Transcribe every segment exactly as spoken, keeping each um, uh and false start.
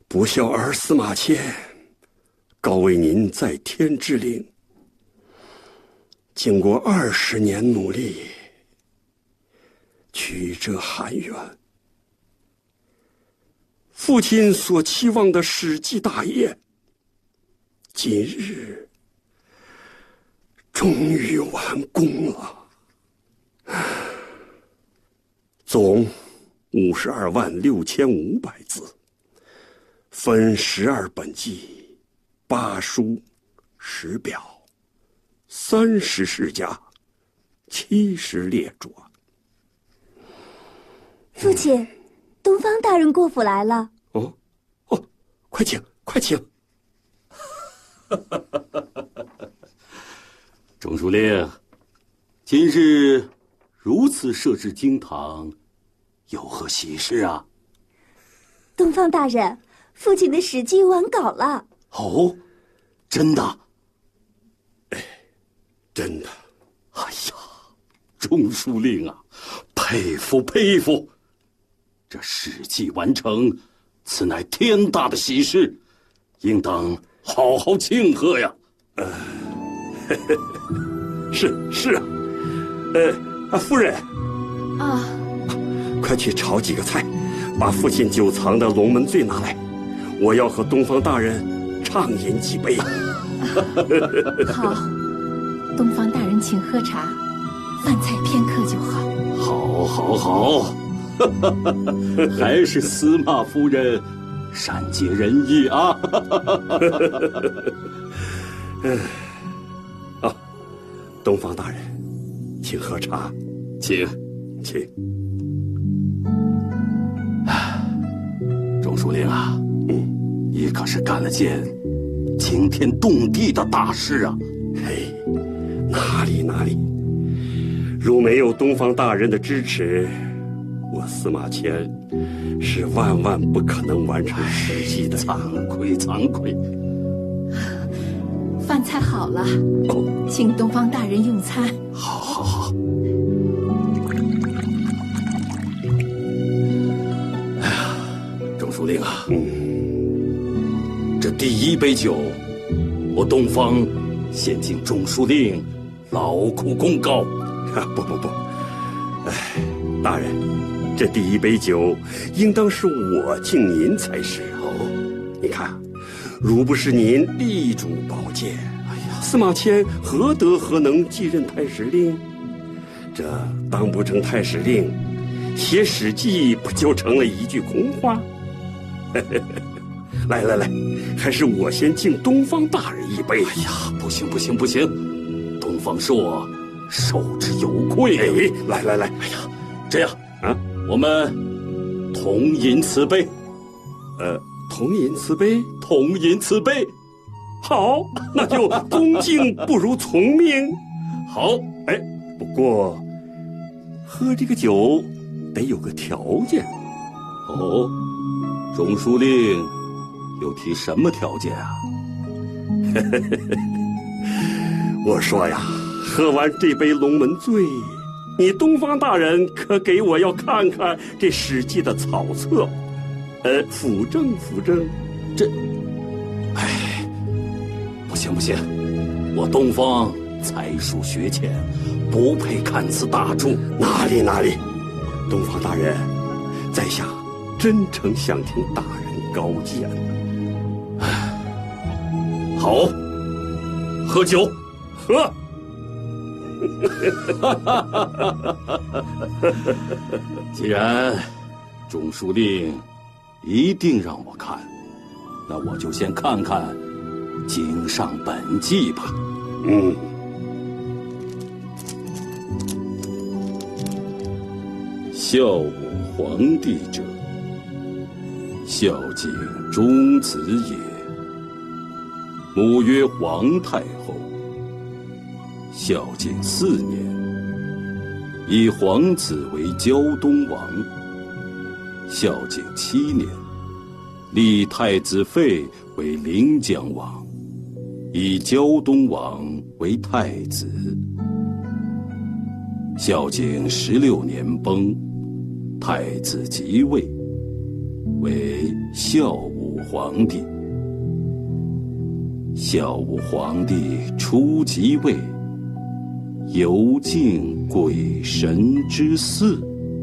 不孝儿司马迁，告为您在天之灵。经过二十年努力，曲折含冤，父亲所期望的史记大业，今日终于完工了。总五十二万六千五百字，分十二本纪，八书，十表，三十世家，七十列传。 父亲，东方大人过府来了。 哦，哦，快请，快请。 钟书令，今日如此设置厅堂，有何喜事啊？ 东方大人，父亲的史记完稿了。 哦，真的？ 哎，真的。 哎呀，钟书令啊，佩服佩服！这史记完成，此乃天大的喜事，应当好好庆贺呀。 呃，呵呵是是啊，呃，啊，夫人， 啊， 快去炒几个菜，把父亲久藏的龙门醉拿来，我要和东方大人畅饮几杯。 好，东方大人请喝茶，饭菜片刻就好。 好，好，好，还是司马夫人善解人意啊！ 嗯，啊，东方大人，请喝茶， 请， 请。 钟书令啊，嗯，你可是干了件惊天动地的大事啊！ 嘿，哪里哪里，如没有东方大人的支持，我司马迁是万万不可能完成史记的。 惭愧惭愧。 饭菜好了，哦，请东方大人用餐。 好，好，好。哎呀，钟书令啊，嗯，这第一杯酒，我东方先敬钟书令劳苦功高。 啊，不不不，哎，大人，这第一杯酒应当是我敬您才是哦。你看，如不是您力主保荐，哎呀，司马迁何德何能继任太史令？这当不成太史令，写史记不就成了一句空话？来来来，还是我先敬东方大人一杯。 哎呀，不行不行不行，东方是我受之有愧。 哎，来来来， 哎呀，这样啊，我们同饮此杯。 呃，同饮此杯， 同饮此杯。 好，那就恭敬不如从命。 好， 哎，不过喝这个酒得有个条件。 哦，钟书令又提什么条件啊？ 我说呀，喝完这杯龙门醉，你东方大人可给我要看看这史记的草册，呃，辅正辅正。 这，哎，不行不行，我东方才疏学浅，不配看此大著。 哪里哪里，东方大人，在下真诚想听大人高见。 好，喝酒， 喝。 既然钟书令一定让我看，那我就先看看经上本纪吧。 嗯。 孝武皇帝者，孝敬忠子也。母曰皇太后。孝敬四年，以皇子为胶东王。孝敬七年，立太子废为临江王，以胶东王为太子。孝敬十六年崩，太子即位，为孝武武皇帝。孝武皇帝初即位，游敬鬼神之祀。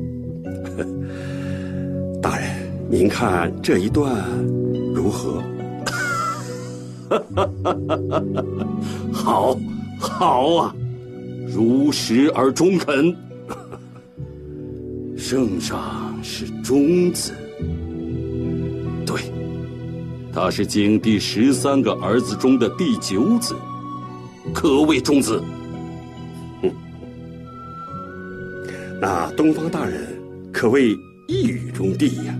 大人，您看这一段如何？ 好，好啊，如实而中肯。圣上是忠子，对，他是景帝十三个儿子中的第九子，可谓忠子。 嗯，那东方大人可谓一语中的呀。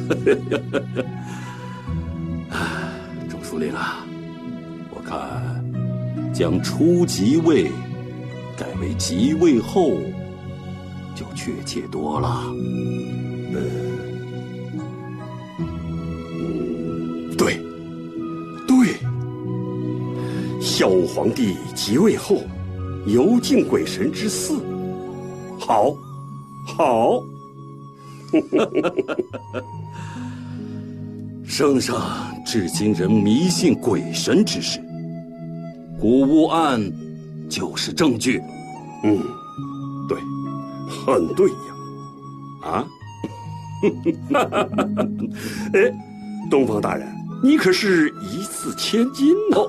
啊，周书令啊，我看将初即位改为即位后就确切多了。 嗯，对，对。孝武皇帝即位后，游敬鬼神之祀，好，好。 圣上至今仍迷信鬼神之事，古物案就是证据。 嗯，对，很对呀。啊？哎，东方大人，你可是一字千金呢。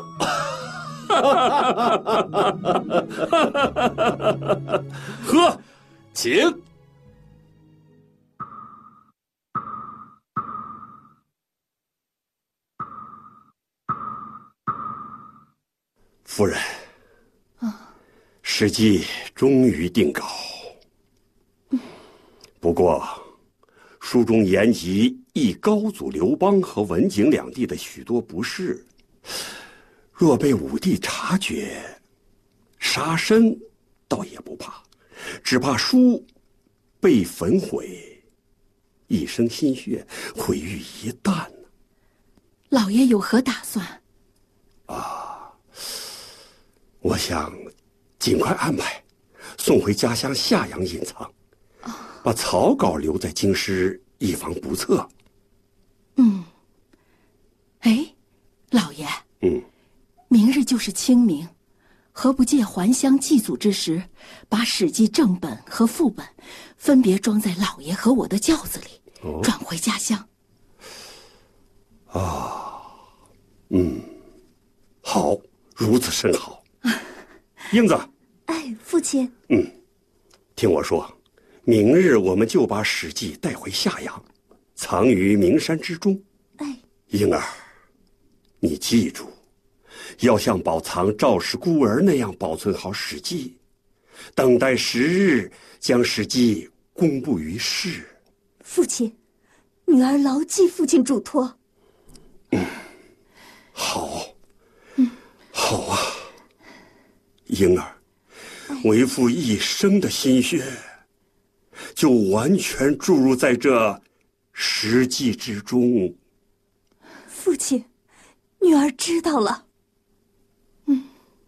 喝，请。 夫人，啊，史记终于定稿。嗯，不过，书中言及义高祖刘邦和文景两地的许多不是，若被武帝察觉，杀身倒也不怕，只怕书被焚毁，一生心血毁于一旦呢。 老爷有何打算？ 啊。我想尽快安排送回家乡夏阳隐藏，把草稿留在京师，以防不测。 嗯。哎，老爷。 嗯。 明日就是清明，何不借还乡祭祖之时，把《史记》正本和副本分别装在老爷和我的轿子里，哦、转回家乡？ 啊，嗯，好，如此甚好。英子， 哎，父亲。 嗯，听我说，明日我们就把《史记》带回夏阳，藏于名山之中。 哎， 婴儿，你记住，要像保藏赵氏孤儿那样保存好《史记》，等待时日将《史记》公布于世。 父亲，女儿牢记父亲嘱托。 嗯，好，嗯，好啊。婴儿，为父一生的心血，就完全注入在这史记之中。 父亲，女儿知道了。嗯。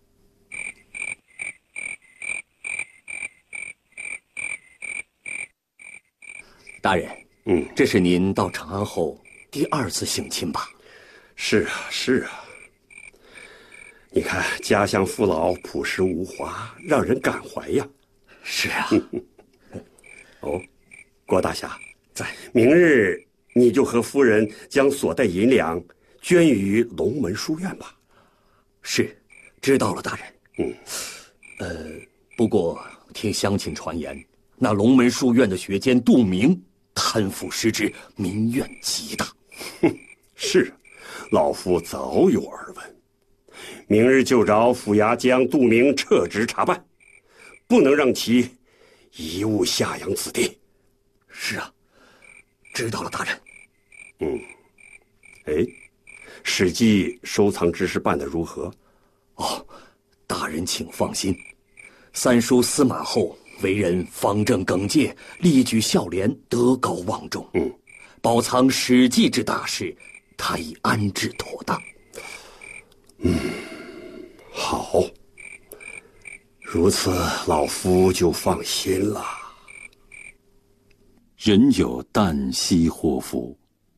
大人，嗯，这是您到长安后第二次省亲吧？ 是啊，是啊。你看，家乡父老朴实无华，让人感怀呀。 是啊。 哦，郭大侠，在明日你就和夫人将所带银两捐于龙门书院吧。 是，知道了，大人。 嗯， 呃，不过听乡亲传言，那龙门书院的学监杜明贪腐失职，民怨极大。 哼，是，老夫早有耳闻。明日就找府衙将杜明撤职查办，不能让其贻误夏阳子弟。 是啊，知道了，大人。 嗯，哎，《史记》收藏之事办得如何？ 哦，大人请放心，三叔司马后为人方正耿介，力举孝廉，德高望重。 嗯， 保藏《史记》之大事，他已安置妥当。 嗯，好，如此老夫就放心了。 人有旦夕祸福，这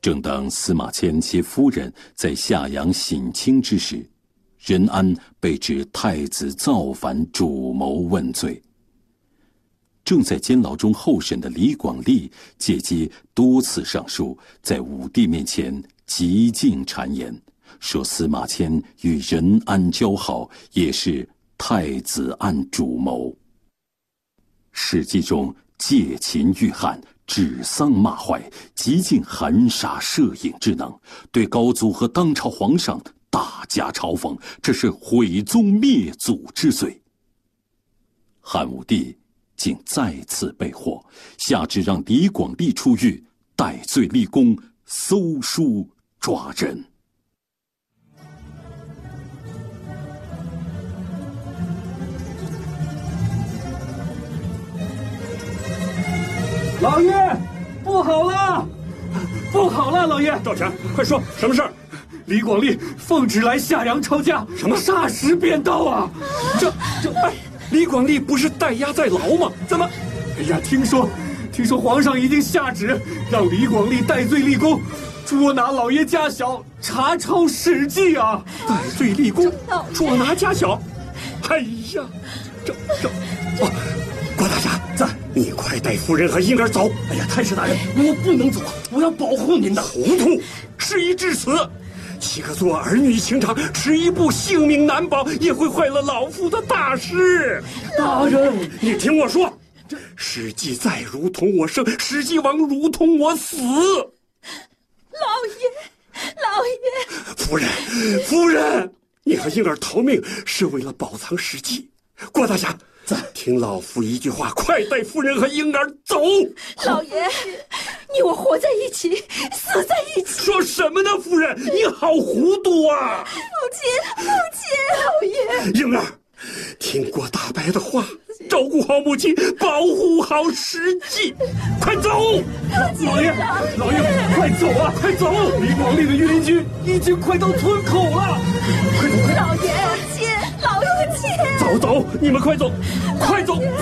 正当司马迁其夫人在夏阳省亲之时，任安被指太子造反主谋问罪。正在监牢中候审的李广利借机多次上书，在武帝面前极尽谗言，说司马迁与任安交好，也是太子案主谋。史记中借秦喻汉，指桑骂槐，极尽含沙射影之能，对高祖和当朝皇上大加嘲讽，这是毁宗灭祖之罪。汉武帝竟再次被获，下旨让李广利出狱，戴罪立功，搜书抓人。 老爷，不好了，不好了！老爷， 道全，快说，什么事儿？ 李广利奉旨来夏阳抄家， 什么霎时变道啊！ 这这，哎，李广利不是待押在牢吗？怎么？ 哎呀，听说，听说皇上已经下旨让李广利戴罪立功，捉拿老爷家小，查抄《史记》啊！ 戴罪立功，捉拿家小。哎呀，这这，哦，郭大侠，在。你快带夫人和婴儿走！ 哎呀，太师大人，我不能走，我要保护您的。 糊涂，事已至此，岂可做儿女情长，迟一步性命难保，也会坏了老夫的大事。 大人， 你听我说，史记再如同我生，史记王如同我死。 老爷，老爷， 夫人，夫人，你和婴儿逃命是为了保藏史记。郭大侠，听老夫一句话，快带夫人和婴儿走。 老爷，你我活在一起，死在一起。 说什么呢，夫人？你好糊涂啊！ 父亲，父亲，老爷， 婴儿，听郭大伯的话，照顾好母亲，保护好史记，快走！ 老爷，老爷，快走啊，快走！李广利的御林军已经快到村口了，快走，快走！ 老爷，父亲，老父亲， 走走，你们快走，快走！